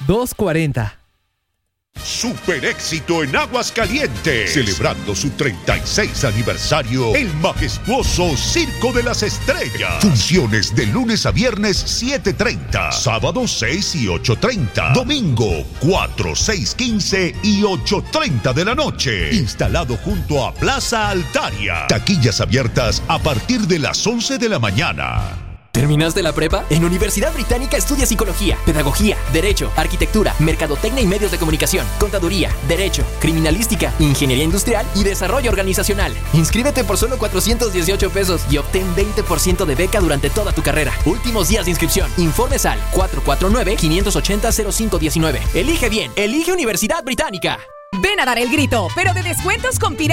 240. Super éxito en Aguascalientes. Celebrando su 36 aniversario, el majestuoso Circo de las Estrellas. Funciones de lunes a viernes 7:30, sábado 6 y 8:30, domingo 4, 6, 15 y 8:30 de la noche. Instalado junto a Plaza Altaria. Taquillas abiertas a partir de las 11 de la mañana. ¿Terminaste la prepa? En Universidad Británica estudia Psicología, Pedagogía, Derecho, Arquitectura, Mercadotecnia y Medios de Comunicación, Contaduría, Derecho, Criminalística, Ingeniería Industrial y Desarrollo Organizacional. Inscríbete por solo 418 pesos y obtén 20% de beca durante toda tu carrera. Últimos días de inscripción. Informes al 449-580-0519. Elige bien. Elige Universidad Británica. Ven a dar el grito, pero de descuentos con